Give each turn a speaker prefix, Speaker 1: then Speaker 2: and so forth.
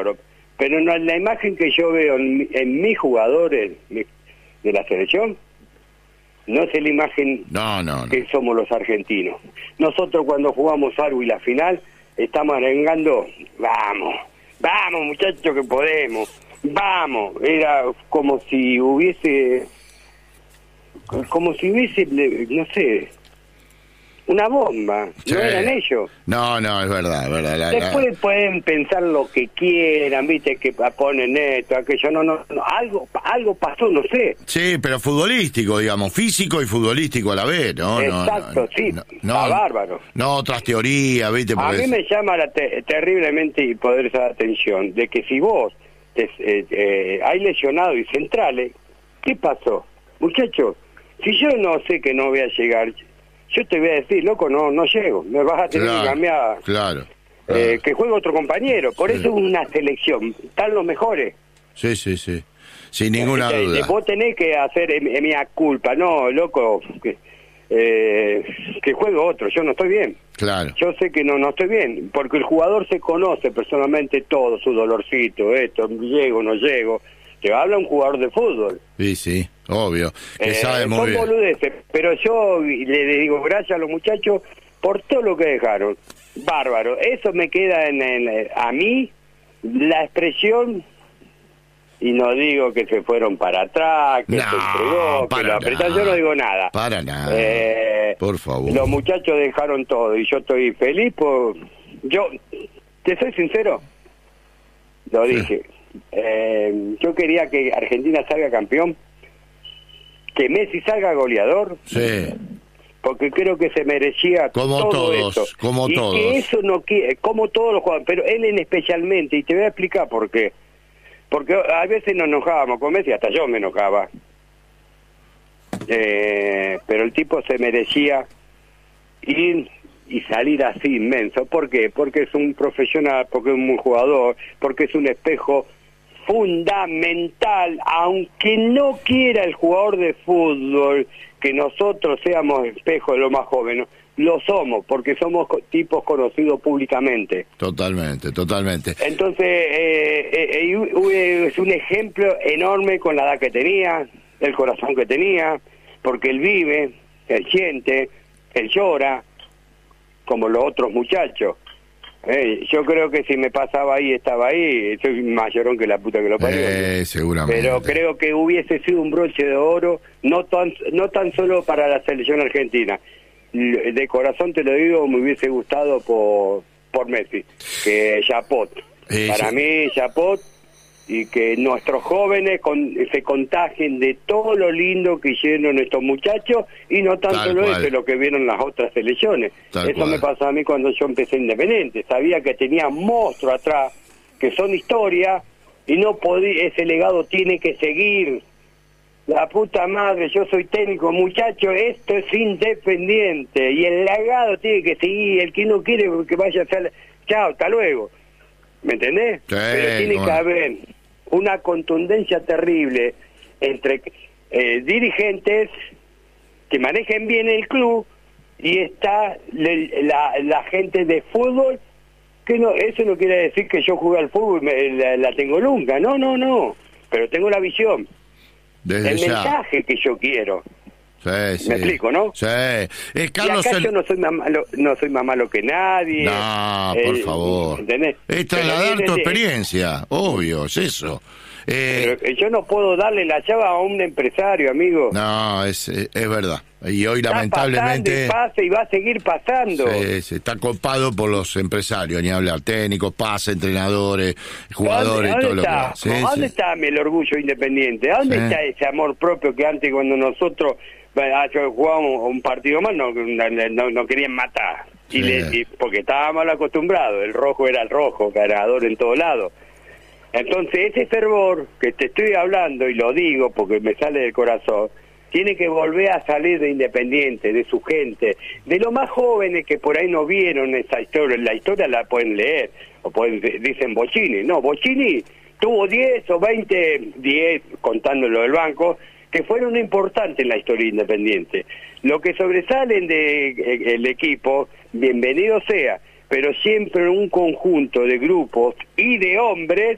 Speaker 1: bárbaro. Pero no, la imagen que yo veo en mis jugadores de la selección no es la imagen que somos los argentinos. Nosotros cuando jugamos algo y la final estamos arengando, vamos muchachos que podemos, vamos. Era como si hubiese, no sé, una bomba. Sí. No eran ellos.
Speaker 2: No, es verdad, es verdad.
Speaker 1: Después pueden pensar lo que quieran, viste, que ponen esto, aquello, no, algo pasó, no sé.
Speaker 2: Sí, pero futbolístico, digamos, físico y futbolístico a la vez, ¿no?
Speaker 1: Exacto, sí, está bárbaro.
Speaker 2: No otras teorías, viste.
Speaker 1: A mí me llama terriblemente y poderosa atención de que si vos hay lesionados y centrales, ¿qué pasó? Muchachos, si yo no sé que no voy a llegar, yo te voy a decir, loco, no llego, me vas a tener que cambiar. Claro. Que juegue otro compañero, por eso es una selección, están los mejores.
Speaker 2: Sí, sin ninguna duda.
Speaker 1: Vos tenés que hacer mi culpa, no, loco, que juegue otro, yo no estoy bien.
Speaker 2: Claro.
Speaker 1: Yo sé que no estoy bien, porque el jugador se conoce personalmente todo, su dolorcito, esto, llego, no llego. Te habla un jugador de fútbol.
Speaker 2: Sí, obvio, que sabe muy bien.
Speaker 1: Son boludeces, pero yo le digo gracias a los muchachos por todo lo que dejaron. Bárbaro, eso me queda a mí, la expresión, y no digo que se fueron para atrás, que se entregó, que lo apretaron, yo no digo nada.
Speaker 2: Para nada, por favor.
Speaker 1: Los muchachos dejaron todo, y yo estoy feliz yo, te soy sincero, lo dije. Yo quería que Argentina salga campeón, que Messi salga goleador, porque creo que se merecía
Speaker 2: como
Speaker 1: todo
Speaker 2: todos,
Speaker 1: esto.
Speaker 2: como
Speaker 1: y
Speaker 2: todos.
Speaker 1: Que eso no como todos los jugadores, pero él en especialmente, y te voy a explicar por qué. Porque a veces nos enojábamos con Messi, hasta yo me enojaba. Pero el tipo se merecía ir y salir así inmenso. ¿Por qué? Porque es un profesional, porque es un buen jugador, porque es un espejo fundamental, aunque no quiera el jugador de fútbol que nosotros seamos espejo de los más jóvenes, lo somos, porque somos tipos conocidos públicamente.
Speaker 2: Totalmente.
Speaker 1: Entonces, es un ejemplo enorme con la edad que tenía, el corazón que tenía, porque él vive, él siente, él llora, como los otros muchachos. Yo creo que si me pasaba ahí, estaba ahí, soy más llorón que la puta que lo parió.
Speaker 2: Seguramente.
Speaker 1: Pero creo que hubiese sido un broche de oro, no tan solo para la selección argentina. De corazón te lo digo, me hubiese gustado por Messi, que Chapot. Para mí, Chapot, y que nuestros jóvenes se contagien de todo lo lindo que hicieron estos muchachos y no tanto lo que vieron las otras selecciones. Eso me pasó a mí cuando yo empecé Independiente. Sabía que tenía monstruos atrás, que son historia, y no podía, ese legado tiene que seguir. La puta madre, yo soy técnico, muchacho, esto es Independiente, y el legado tiene que seguir. El que no quiere que vaya a hacer, chao, hasta luego. ¿Me entendés? Pero tiene que haber una contundencia terrible entre dirigentes que manejen bien el club y está la gente de fútbol, que no, eso no quiere decir que yo jugué al fútbol la tengo nunca, no, pero tengo la visión, mensaje que yo quiero. Me explico, ¿no?
Speaker 2: Carlos,
Speaker 1: y acá yo no soy más malo que nadie.
Speaker 2: No, por favor.
Speaker 1: ¿Entendés?
Speaker 2: Es trasladar tu experiencia, obvio, es eso.
Speaker 1: Pero yo no puedo darle la llave a un empresario, amigo.
Speaker 2: No, es verdad. Y hoy lamentablemente
Speaker 1: está pasando y va a seguir pasando.
Speaker 2: Se está copado por los empresarios, ni hablar, técnicos, pase, entrenadores, jugadores, todo lo que va.
Speaker 1: ¿Dónde está el orgullo independiente? ¿Dónde está ese amor propio que antes, cuando nosotros jugábamos un partido más, no querían matar? Y porque estábamos mal acostumbrados, el rojo era el rojo, ganador en todos lados. Entonces ese fervor que te estoy hablando, y lo digo porque me sale del corazón, tiene que volver a salir de Independiente, de su gente, de los más jóvenes que por ahí no vieron esa historia. La historia la pueden leer, o dicen Bocini. No, Bocini tuvo 10 o 20, 10, contándolo del banco, que fueron importantes en la historia Independiente. Lo que sobresalen del equipo, bienvenido sea, pero siempre un conjunto de grupos y de hombres